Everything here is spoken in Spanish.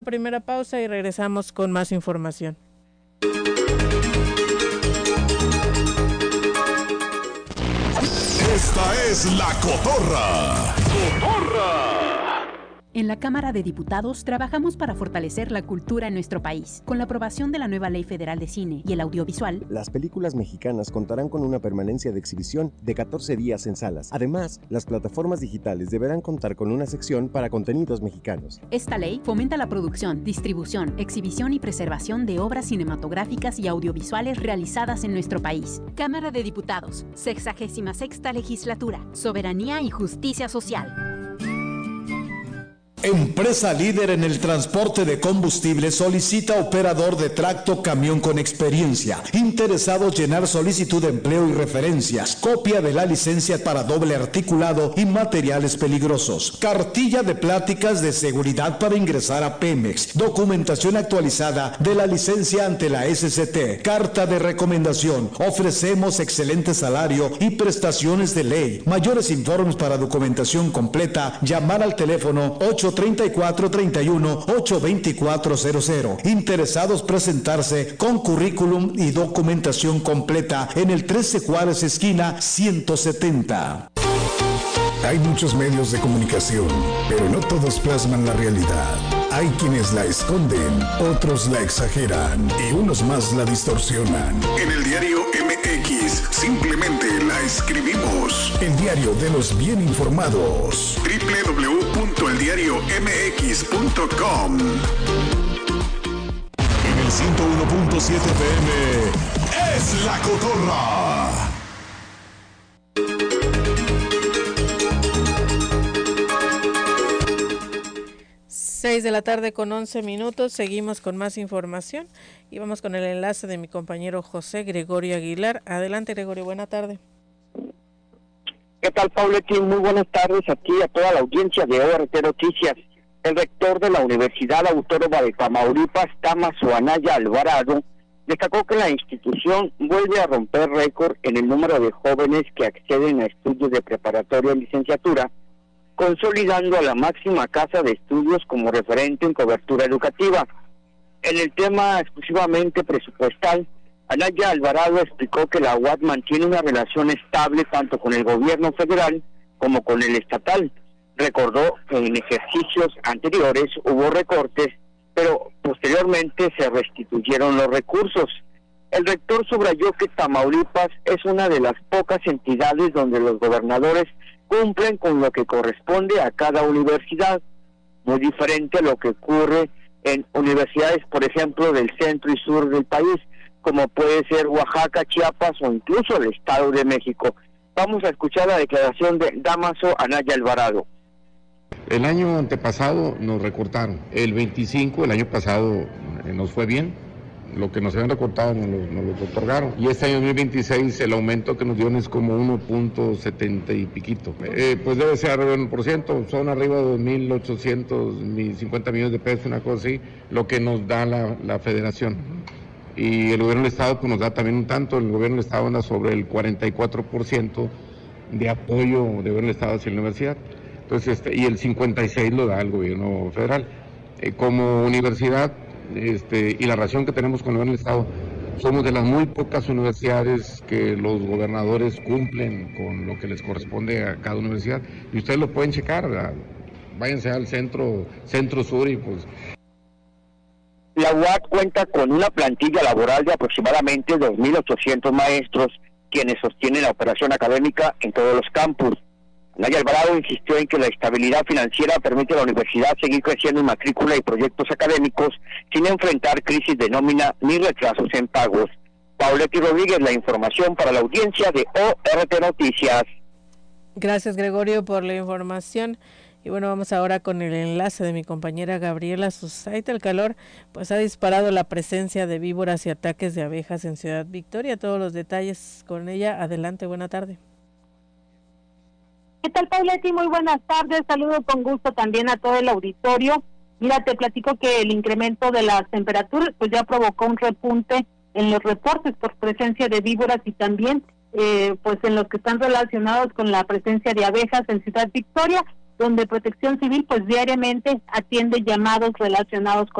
Primera pausa y regresamos con más información. Esta es La Cotorra. En la Cámara de Diputados trabajamos para fortalecer la cultura en nuestro país. Con la aprobación de la nueva Ley Federal de Cine y el Audiovisual, las películas mexicanas contarán con una permanencia de exhibición de 14 días en salas. Además, las plataformas digitales deberán contar con una sección para contenidos mexicanos. Esta ley fomenta la producción, distribución, exhibición y preservación de obras cinematográficas y audiovisuales realizadas en nuestro país. Cámara de Diputados, 66ª Legislatura, Soberanía y Justicia Social. Empresa líder en el transporte de combustible solicita operador de tracto camión con experiencia. Interesados llenar solicitud de empleo y referencias. Copia de la licencia para doble articulado y materiales peligrosos. Cartilla de pláticas de seguridad para ingresar a Pemex. Documentación actualizada de la licencia ante la SCT. Carta de recomendación. Ofrecemos excelente salario y prestaciones de ley. Mayores informes para documentación completa. Llamar al teléfono 834-31-82400. Interesados presentarse con currículum y documentación completa en el 13 Juárez esquina 170. Hay muchos medios de comunicación, pero no todos plasman la realidad. Hay quienes la esconden, otros la exageran y unos más la distorsionan. En el diario MX simplemente la escribimos. El diario de los bien informados. www.eldiariomx.com. En el 101.7 FM es La Cotorra. Seis de la tarde con 11 minutos, seguimos con más información y vamos con el enlace de mi compañero José Gregorio Aguilar. Adelante, Gregorio, buena tarde. ¿Qué tal, Pauleti? Muy buenas tardes aquí a toda la audiencia de ORT Noticias. El rector de la Universidad Autónoma de Tamaulipas, Dámaso Anaya Alvarado, destacó que la institución vuelve a romper récord en el número de jóvenes que acceden a estudios de preparatoria y licenciatura, consolidando a la máxima casa de estudios como referente en cobertura educativa. En el tema exclusivamente presupuestal, Anaya Alvarado explicó que la UAT mantiene una relación estable tanto con el gobierno federal como con el estatal. Recordó que en ejercicios anteriores hubo recortes, pero posteriormente se restituyeron los recursos. El rector subrayó que Tamaulipas es una de las pocas entidades donde los gobernadores cumplen con lo que corresponde a cada universidad, muy diferente a lo que ocurre en universidades, por ejemplo, del centro y sur del país, como puede ser Oaxaca, Chiapas o incluso el Estado de México. Vamos a escuchar la declaración de Dámaso Anaya Alvarado. El año antepasado nos recortaron, el 25, el año pasado nos fue bien, lo que nos habían recortado nos lo otorgaron, y este año 2026 el aumento que nos dieron es como 1.70 y piquito, pues debe ser arriba del 1%, son arriba de 2.850 millones de pesos, una cosa así, lo que nos da la federación. Y el gobierno del estado pues nos da también un tanto, el gobierno del estado anda sobre el 44% de apoyo del gobierno del estado hacia la universidad. Entonces, y el 56% lo da el gobierno federal. Como universidad, y la relación que tenemos con el gobierno del estado, somos de las muy pocas universidades que los gobernadores cumplen con lo que les corresponde a cada universidad. Y ustedes lo pueden checar, ¿verdad? Váyanse al centro sur y pues... La UAT cuenta con una plantilla laboral de aproximadamente 2.800 maestros, quienes sostienen la operación académica en todos los campus. Anaya Alvarado insistió en que la estabilidad financiera permite a la universidad seguir creciendo en matrícula y proyectos académicos sin enfrentar crisis de nómina ni retrasos en pagos. Pauleti Rodríguez, la información para la audiencia de ORT Noticias. Gracias, Gregorio, por la información. Y bueno, vamos ahora con el enlace de mi compañera Gabriela Susaita. El calor pues ha disparado la presencia de víboras y ataques de abejas en Ciudad Victoria. Todos los detalles con ella. Adelante, buena tarde. ¿Qué tal, Pauleti? Muy buenas tardes. Saludo con gusto también a todo el auditorio. Mira, te platico que el incremento de las temperaturas pues ya provocó un repunte en los reportes por presencia de víboras y también pues en los que están relacionados con la presencia de abejas en Ciudad Victoria, donde Protección Civil pues diariamente atiende llamados relacionados con